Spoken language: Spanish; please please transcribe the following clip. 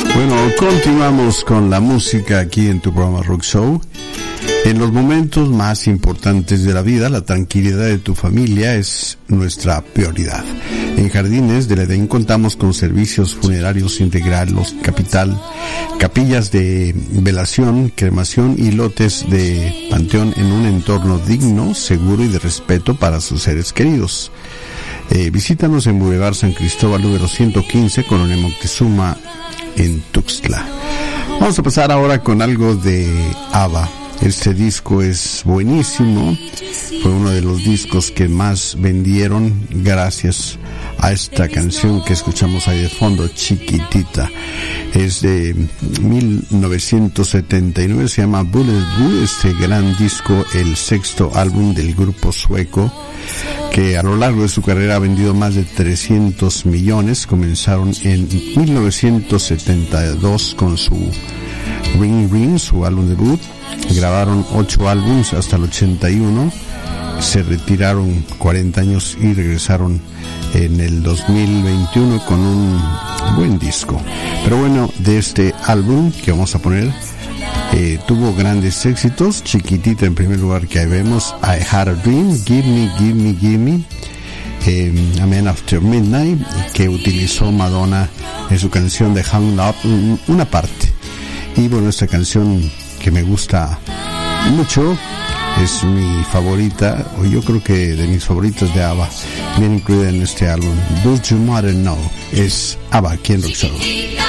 Bueno, continuamos con la música aquí en tu programa Rock Show. En los momentos más importantes de la vida, la tranquilidad de tu familia es nuestra prioridad. En Jardines del Edén contamos con servicios funerarios integrales, capillas de velación, cremación y lotes de panteón en un entorno digno, seguro y de respeto para sus seres queridos. Visítanos en Boulevard San Cristóbal número 115, Colonia Moctezuma, en Tuxtla. Vamos a pasar ahora con algo de ABBA. Este disco es buenísimo, fue uno de los discos que más vendieron gracias a esta canción que escuchamos ahí de fondo, Chiquitita. Es de 1979, se llama Bullet Blue, este gran disco, el sexto álbum del grupo sueco, que a lo largo de su carrera ha vendido más de 300 millones. Comenzaron en 1972 con su Ring Ring, su álbum debut. Grabaron 8 álbumes hasta el 81, se retiraron 40 años y regresaron en el 2021 con un buen disco. Pero bueno, de este álbum que vamos a poner, tuvo grandes éxitos. Chiquitita en primer lugar, que ahí vemos, I Had a Dream, Give Me, Give Me, Give Me, A Man After Midnight, que utilizó Madonna en su canción de Hung Up, una parte. Y bueno, esta canción que me gusta mucho, es mi favorita, o yo creo que de mis favoritas de ABBA, bien incluida en este álbum, Does Your Mother Know? Es ABBA aquí en Rock Show.